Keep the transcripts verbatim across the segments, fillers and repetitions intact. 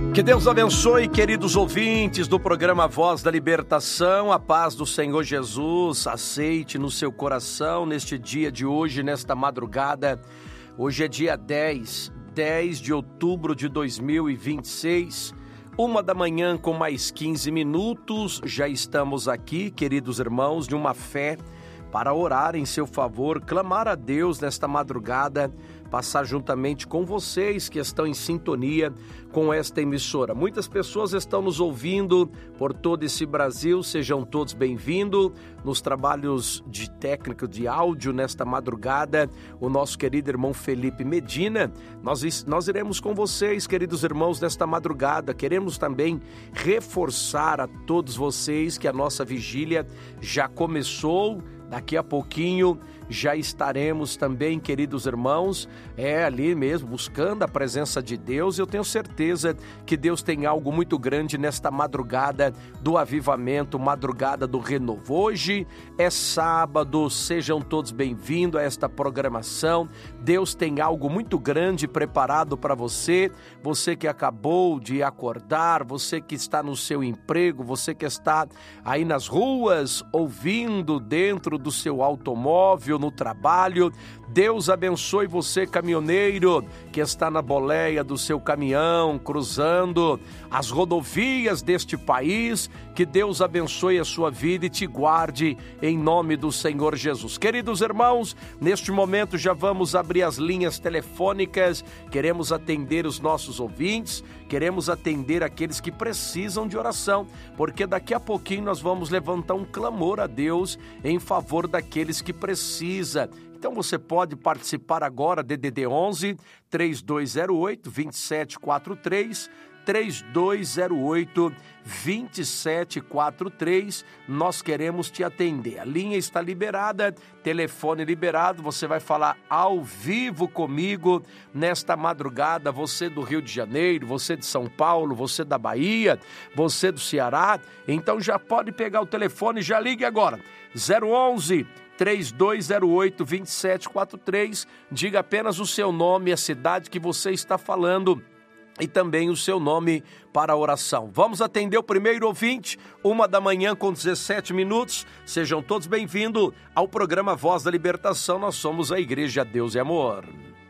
Que Deus abençoe, queridos ouvintes do programa Voz da Libertação. A paz do Senhor Jesus aceite no seu coração neste dia de hoje, nesta madrugada. Hoje é dia dez, dez de outubro de dois mil e vinte e seis, uma da manhã com mais quinze minutos. Já estamos aqui, queridos irmãos, de uma fé para orar em seu favor, clamar a Deus nesta madrugada, passar juntamente com vocês que estão em sintonia com esta emissora. Muitas pessoas estão nos ouvindo por todo esse Brasil, sejam todos bem-vindos. Nos trabalhos de técnico de áudio nesta madrugada, o nosso querido irmão Felipe Medina, nós, nós iremos com vocês, queridos irmãos, nesta madrugada. Queremos também reforçar a todos vocês que a nossa vigília já começou. Daqui a pouquinho já estaremos também, queridos irmãos, é ali mesmo, buscando a presença de Deus. Eu tenho certeza que Deus tem algo muito grande nesta madrugada do avivamento, madrugada do renovo. Hoje é sábado, sejam todos bem-vindos a esta programação. Deus tem algo muito grande preparado para você, você que acabou de acordar, você que está no seu emprego, você que está aí nas ruas, ouvindo dentro do seu automóvel, no trabalho. Deus abençoe você, caminhoneiro, que está na boleia do seu caminhão, cruzando as rodovias deste país. Que Deus abençoe a sua vida e te guarde em nome do Senhor Jesus. Queridos irmãos, neste momento já vamos abrir as linhas telefônicas. Queremos atender os nossos ouvintes, queremos atender aqueles que precisam de oração, porque daqui a pouquinho nós vamos levantar um clamor a Deus em favor daqueles que precisam. Então você pode participar agora, D D D onze, três dois zero oito, dois sete quatro três, três dois zero oito, dois sete quatro três, nós queremos te atender. A linha está liberada, telefone liberado, você vai falar ao vivo comigo nesta madrugada, você do Rio de Janeiro, você de São Paulo, você da Bahia, você do Ceará, então já pode pegar o telefone, já ligue agora, zero onze, três dois zero oito, dois sete quatro três, diga apenas o seu nome, a cidade que você está falando e também o seu nome para a oração. Vamos atender o primeiro ouvinte, uma da manhã com dezessete minutos. Sejam todos bem-vindos ao programa Voz da Libertação. Nós somos a Igreja Deus e Amor.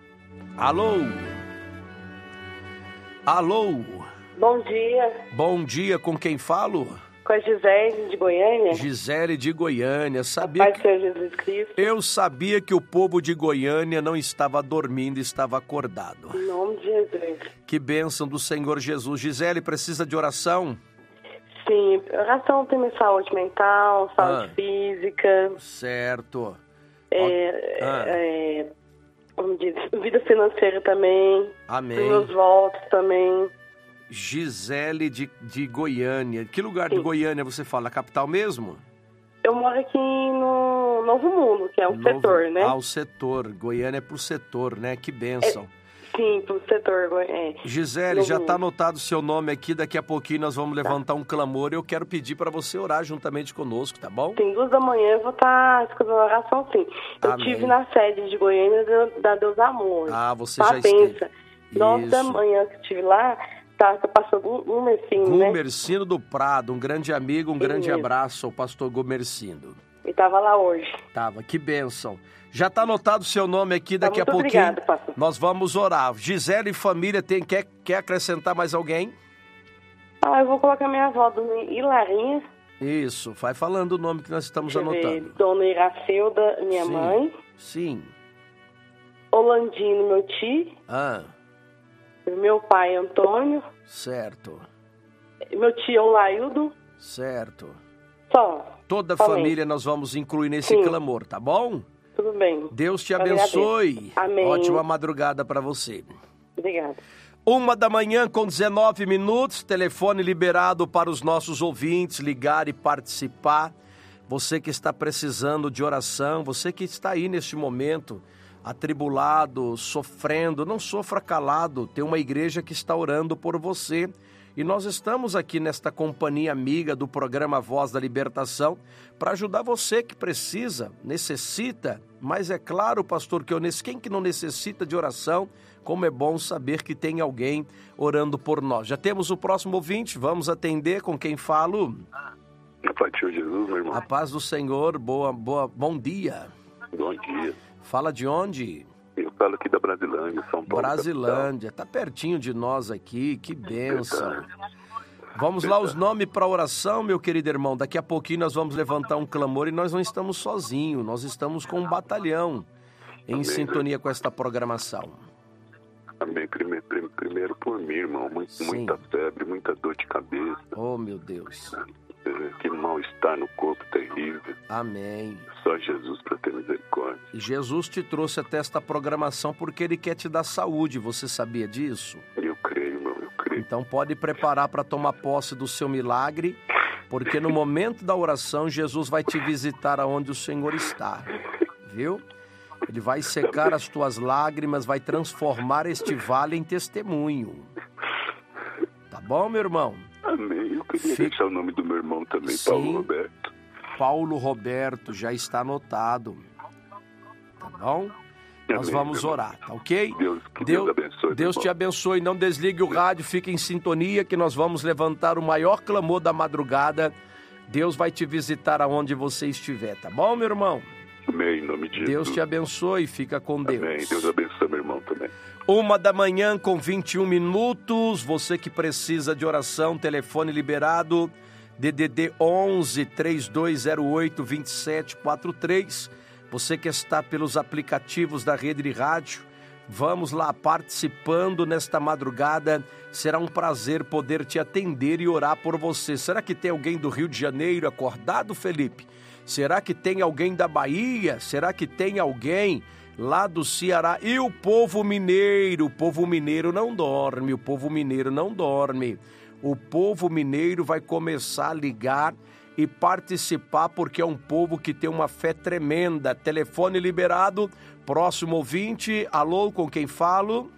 Alô? Alô? Bom dia. Bom dia, com quem falo? Com a Gisele de Goiânia. Gisele de Goiânia. Sabia Pai que... do Senhor Jesus Cristo. Eu sabia que o povo de Goiânia não estava dormindo, estava acordado. Em nome de Jesus. Que bênção do Senhor Jesus. Gisele, precisa de oração? Sim, oração tem saúde mental, saúde ah, física. Certo. É, ah. é, como diz, vida financeira também. Amém. Os meus votos também. Gisele de, de Goiânia. Que lugar Sim. de Goiânia você fala? Na capital mesmo? Eu moro aqui no Novo Mundo, que é um Novo... setor, né? Ah, o setor. Goiânia é pro setor, né? Que bênção. É, sim, pro setor. É. Gisele, Novo já está anotado o seu nome aqui. Daqui a pouquinho nós vamos levantar tá. um clamor. Eu quero pedir para você orar juntamente conosco, tá bom? Sim, duas da manhã eu vou estar tá escutando a oração, sim. Eu Amém. estive na sede de Goiânia da Deus Amor. Ah, você tá já esteve. Nove da manhã que eu estive lá... Tá, passou Gumercindo, né? Gumercindo do Prado, um grande amigo, um Sim, grande mesmo. abraço ao pastor Gumercindo. E tava lá hoje. Tava, que bênção. Já tá anotado o seu nome aqui, daqui tá, a pouquinho. Obrigado, pastor. Nós vamos orar. Gisele e família, tem, quer, quer acrescentar mais alguém? Ah, eu vou colocar minha avó, Dona Hilarinha. Isso, vai falando o nome que nós estamos Deixa anotando. Ver, Dona Iracilda, minha Sim. mãe. Sim. Holandino, meu tio. Ah. Meu pai, Antônio. Certo. Meu tio, Laildo. Certo. Só. Toda a Somente. família nós vamos incluir nesse Sim. clamor, tá bom? Tudo bem. Deus te abençoe. Amém. Ótima madrugada para você. Obrigada. Uma da manhã com dezenove minutos, telefone liberado para os nossos ouvintes ligar e participar. Você que está precisando de oração, você que está aí neste momento atribulado, sofrendo, não sofra calado. Tem uma igreja que está orando por você. E nós estamos aqui nesta companhia amiga do programa Voz da Libertação para ajudar você que precisa, necessita, mas é claro, pastor, que eu, quem que não necessita de oração, como é bom saber que tem alguém orando por nós. Já temos o próximo ouvinte, vamos atender com quem falo. A paz de Jesus, meu irmão. A paz do Senhor, boa, boa, bom dia. Bom dia. Fala de onde? Eu falo aqui da Brasilândia, São Paulo. Brasilândia, tá pertinho de nós aqui, que bênção. Vamos lá, os nomes para oração, meu querido irmão. Daqui a pouquinho nós vamos levantar um clamor e nós não estamos sozinhos, nós estamos com um batalhão em Amém. Sintonia com esta programação. Amém. Primeiro, primeiro por mim, irmão. Muito, muita febre, muita dor de cabeça. Oh, meu Deus. Que mal-estar no corpo terrível. Amém. Só Jesus para ter misericórdia. Jesus te trouxe até esta programação porque Ele quer te dar saúde. Você sabia disso? Eu creio, irmão, eu creio. Então pode preparar para tomar posse do seu milagre, porque no momento da oração Jesus vai te visitar aonde o Senhor está. Viu? Ele vai secar as tuas lágrimas, vai transformar este vale em testemunho. Tá bom, meu irmão? Amém. Eu queria Fica... deixar o nome do meu irmão também, Sim. Paulo Roberto. Paulo Roberto, já está anotado. Tá bom? Amém, nós vamos orar, tá ok? Deus, que Deus, Deus abençoe. Deus te abençoe. Não desligue o rádio, fique em sintonia que nós vamos levantar o maior clamor da madrugada. Deus vai te visitar aonde você estiver, tá bom, meu irmão? Amém, em nome de Jesus. Deus te abençoe, fica com Deus. Amém, Deus abençoe meu irmão também. Uma da manhã com vinte e um minutos, você que precisa de oração, telefone liberado, D D D onze, três dois zero oito, dois sete quatro três. Você que está pelos aplicativos da Rede de Rádio, vamos lá participando nesta madrugada. Será um prazer poder te atender e orar por você. Será que tem alguém do Rio de Janeiro acordado, Felipe? Será que tem alguém da Bahia? Será que tem alguém lá do Ceará? E o povo mineiro? O povo mineiro não dorme, o povo mineiro não dorme. O povo mineiro vai começar a ligar e participar porque é um povo que tem uma fé tremenda. Telefone liberado, próximo ouvinte. Alô, com quem falo?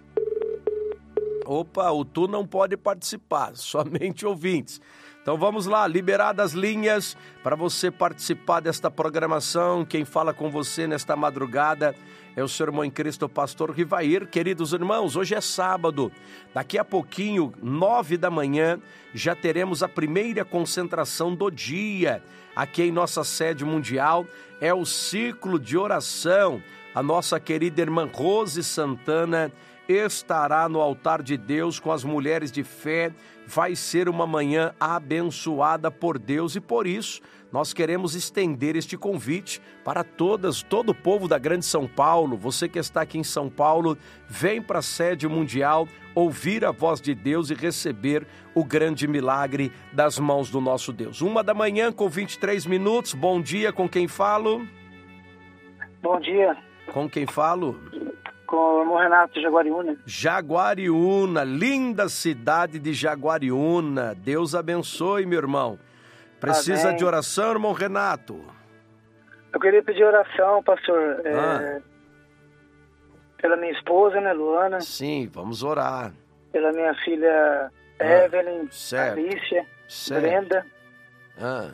Opa, o tu não pode participar, somente ouvintes. Então vamos lá, liberadas as linhas para você participar desta programação. Quem fala com você nesta madrugada é o seu irmão em Cristo, o pastor Rivair. Queridos irmãos, hoje é sábado. Daqui a pouquinho, nove da manhã, já teremos a primeira concentração do dia. Aqui em nossa sede mundial é o ciclo de oração. A nossa querida irmã Rose Santana estará no altar de Deus com as mulheres de fé. Vai ser uma manhã abençoada por Deus e por isso nós queremos estender este convite para todas, todo o povo da Grande São Paulo. Você que está aqui em São Paulo, vem para a sede mundial ouvir a voz de Deus e receber o grande milagre das mãos do nosso Deus. Uma da manhã com vinte e três minutos. Bom dia, com quem falo? Bom dia. Com quem falo? Com o irmão Renato, Jaguariúna. Jaguariúna, linda cidade de Jaguariúna. Deus abençoe, meu irmão. Precisa Amém. De oração, irmão Renato? Eu queria pedir oração, pastor, ah. é, pela minha esposa, né, Luana. Sim, vamos orar. Pela minha filha ah. Evelyn, certo. Alicia, certo. Brenda. Ah.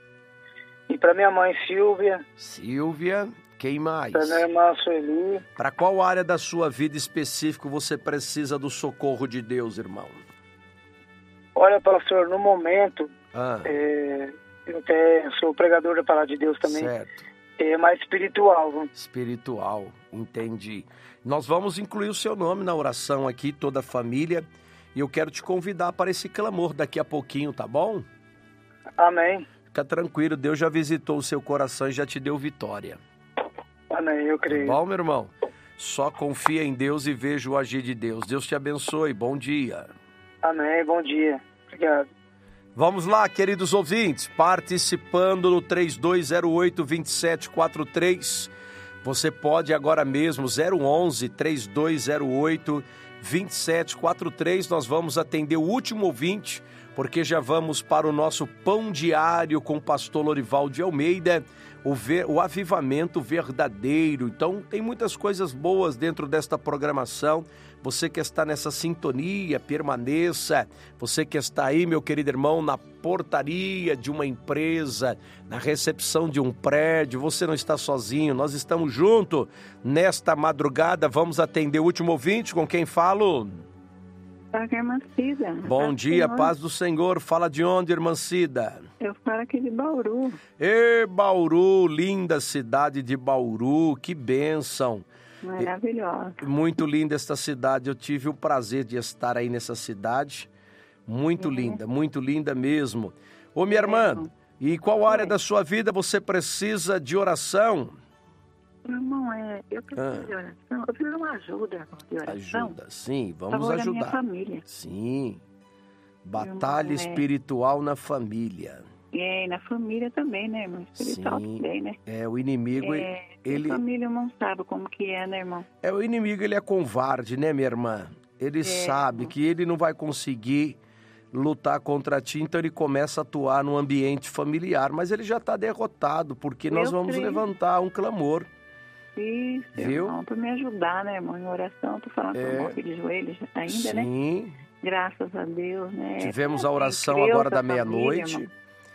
E para minha mãe, Silvia. Silvia... Quem mais? Para minha irmã Sueli. Para qual área da sua vida específica você precisa do socorro de Deus, irmão? Olha, pastor, no momento, ah. é, eu até sou pregador da Palavra de Deus também. Certo. É mais espiritual. Viu? Espiritual, entendi. Nós vamos incluir o seu nome na oração aqui, toda a família. E eu quero te convidar para esse clamor daqui a pouquinho, tá bom? Amém. Fica tranquilo, Deus já visitou o seu coração e já te deu vitória. Amém, eu creio. Tá bom, meu irmão? Só confia em Deus e veja o agir de Deus. Deus te abençoe. Bom dia. Amém, bom dia. Obrigado. Vamos lá, queridos ouvintes, participando no três dois zero oito, dois sete quatro três. Você pode agora mesmo, zero onze, três dois zero oito, dois sete quatro três. Nós vamos atender o último ouvinte porque já vamos para o nosso Pão Diário com o pastor Lorival de Almeida, o, ver, o avivamento verdadeiro. Então, tem muitas coisas boas dentro desta programação. Você que está nessa sintonia, permaneça. Você que está aí, meu querido irmão, na portaria de uma empresa, na recepção de um prédio, você não está sozinho, nós estamos juntos. Nesta madrugada, vamos atender o último ouvinte, com quem falo? Irmã Cida. Bom dia, paz do Senhor. Fala de onde, irmã Cida? Eu falo aqui de Bauru. Ê, Bauru, linda cidade de Bauru, que bênção. Maravilhosa. Muito linda esta cidade, eu tive o prazer de estar aí nessa cidade. Muito é. linda, muito linda mesmo. Ô, minha é. irmã, e qual área é. da sua vida você precisa de oração? Irmão, é, eu preciso ah. de oração, eu preciso de uma ajuda de oração. Ajuda, sim, vamos ajudar. ajudar. Minha família. Sim, batalha irmão, espiritual é. na família. É, na família também, né, irmão? Espiritual sim. também, né? É, o inimigo, é, ele... A família não sabe como que é, né, irmão? É, o inimigo, ele é covarde, né, minha irmã? Ele é, sabe irmão. que ele não vai conseguir lutar contra ti, então ele começa a atuar no ambiente familiar, mas ele já está derrotado, porque nós eu vamos creio. levantar um clamor. Isso, viu? Irmão, para me ajudar, né, irmão? Em oração, tô falando é. com o irmão aqui de joelhos ainda, sim. né? Sim. Graças a Deus, né? Tivemos a oração agora da meia-noite.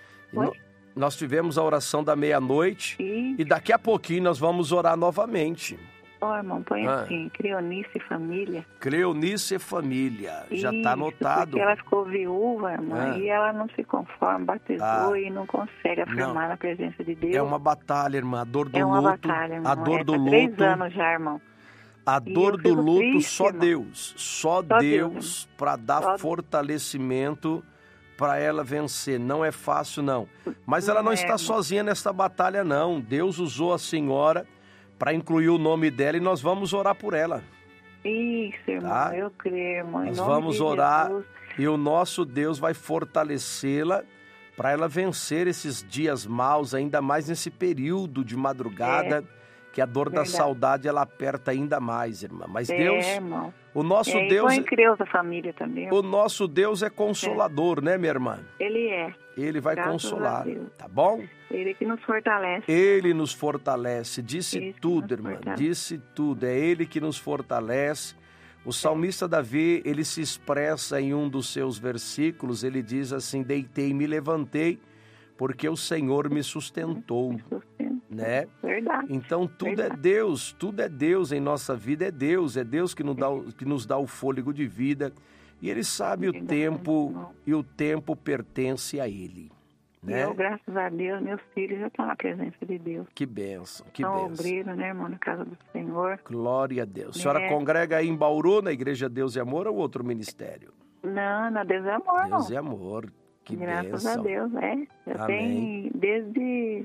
Nós tivemos a oração da meia-noite e daqui a pouquinho nós vamos orar novamente. Ó, oh, irmão, põe ah. assim, Creonice e família. Creonice e família, Isso, já está anotado. Porque ela ficou viúva, irmão, ah. e ela não se conforma, batizou ah. e não consegue afirmar não. na presença de Deus. É uma batalha, irmã, a dor do é uma luto. Batalha, irmão. A dor é, do tá luto. três anos já, irmão. A dor do luto, triste, só irmão. Deus, só, só Deus para dar só fortalecimento para ela vencer. Não é fácil, não. Mas ela não, não é, está irmão. sozinha nessa batalha, não. Deus usou a senhora para incluir o nome dela e nós vamos orar por ela. Isso, irmão, tá? Eu creio, irmão. Nós vamos orar Jesus. E o nosso Deus vai fortalecê-la para ela vencer esses dias maus, ainda mais nesse período de madrugada, é. que a dor Verdade. da saudade ela aperta ainda mais, irmã. Mas é, Deus, irmão. o nosso é, Deus, em Deus a família também. Irmão. O nosso Deus é consolador, é. né, minha irmã? Ele é. Ele vai Graças consolar, tá bom? Ele que nos fortalece. Ele nos fortalece, disse Ele tudo, irmã, fortalece. disse tudo. É Ele que nos fortalece. O salmista Davi, ele se expressa em um dos seus versículos, ele diz assim, deitei e me levantei, porque o Senhor me sustentou, me sustentou. né? Verdade. Então tudo Verdade. é Deus, tudo é Deus em nossa vida, é Deus, é Deus que nos dá, que nos dá o fôlego de vida. E Ele sabe o tempo, e o tempo pertence a Ele. Né? Eu, graças a Deus, meus filhos já estão na presença de Deus. Que bênção, que São bênção. obreiros, né, irmão, na casa do Senhor. Glória a Deus. A senhora é. congrega aí em Bauru, na Igreja Deus e Amor, ou outro ministério? Não, na Deus e Amor, Deus não. e Amor, que graças bênção. Graças a Deus, é. Eu Amém. tenho desde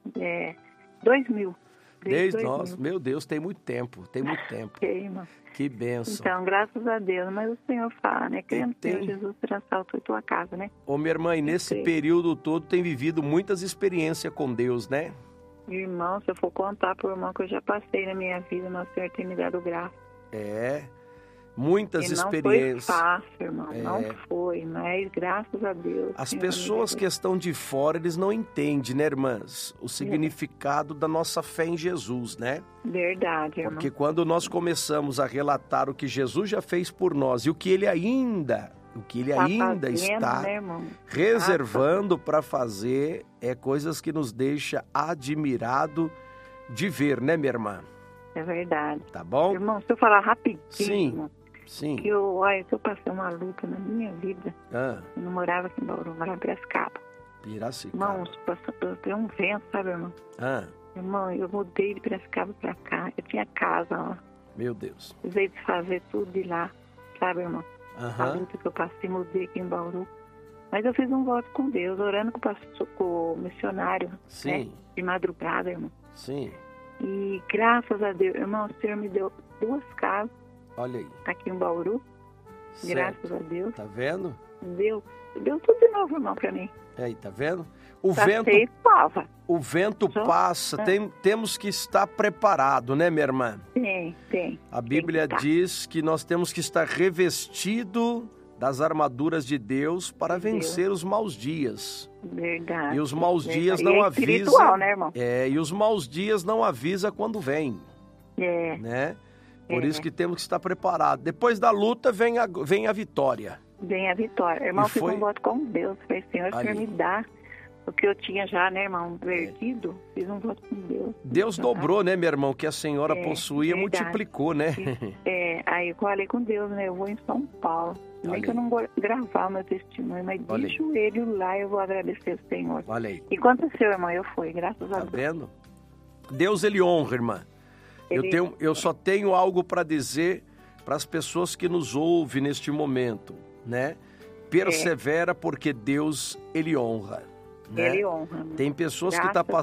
é, dois mil. Desde, desde nós, meu Deus, tem muito tempo, tem muito tempo. Okay, irmão. Que bênção. Então, graças a Deus, mas o Senhor fala, né? Crendo que tem... Jesus terá salto em tua casa, né? Ô, minha irmã, e nesse creio. período todo tem vivido muitas experiências com Deus, né? Irmão, se eu for contar pro irmão que eu já passei na minha vida, nosso Senhor tem me dado graça. É, muitas e não experiências. Não foi fácil, irmão, é. não foi, mas graças a Deus. As pessoas que estão de fora, eles não entendem, né, irmãs? O significado é. da nossa fé em Jesus, né? Verdade, irmão. Porque quando nós começamos a relatar o que Jesus já fez por nós e o que Ele ainda, o que Ele tá ainda fazendo, está né, irmão? reservando para fazer, é coisas que nos deixa admirado de ver, né, minha irmã? É verdade. Tá bom? Irmão, se eu falar rapidinho, Sim. irmão, Sim. que eu, olha, eu passei uma luta na minha vida. Ah. Eu não morava aqui em Bauru, eu morava em Piracicaba. Piracicaba. Irmão, tem um vento, sabe, irmão? Ah. Irmão, eu mudei de Piracicaba pra cá. Eu tinha casa lá. Meu Deus. Precisei de fazer tudo de lá, sabe, irmão? Aham. A luta que eu passei, mudei aqui em Bauru. Mas eu fiz um voto com Deus, orando com o, pastor, com o missionário. Sim. Né? De madrugada, irmão. Sim. E graças a Deus, irmão, o Senhor me deu duas casas. Olha aí. Aqui em Bauru. Certo. Graças a Deus. Tá vendo? Deu, deu tudo de novo, irmão, pra mim. Aí, tá vendo? O Passei vento, e pava. o vento Só, passa, é. tem, temos que estar preparado, né, minha irmã? Tem, tem. A Bíblia tem que diz que nós temos que estar revestido das armaduras de Deus para Deus. vencer os maus dias. Verdade. E os maus verdade. dias E não é avisam. espiritual, né, irmão? É, e os maus dias não avisa quando vem, É. né? Por É. isso que temos que estar preparados. Depois da luta vem a, vem a vitória. Vem a vitória. Irmão, E fiz foi- um voto com Deus. Falei, Senhor, o Senhor Ali. me dá o que eu tinha já, né, irmão, perdido. Fiz um voto com Deus. Deus dobrou, né, meu irmão, que a senhora É, possuía, verdade. multiplicou, né? É, aí eu falei com Deus, né? Eu vou em São Paulo. Nem Olha que eu aí. não vou gravar meu testemunho, mas Olha de aí. joelho lá eu vou agradecer ao Senhor. Olha aí, E aconteceu, irmão, eu fui, graças a tá Deus. vendo? Deus, ele honra, irmã. Eu, Ele- tenho, eu só tenho algo para dizer para as pessoas que nos ouvem neste momento, né? Persevera porque Deus, ele honra. Né? Ele honra. né? Tem pessoas que Graças estão a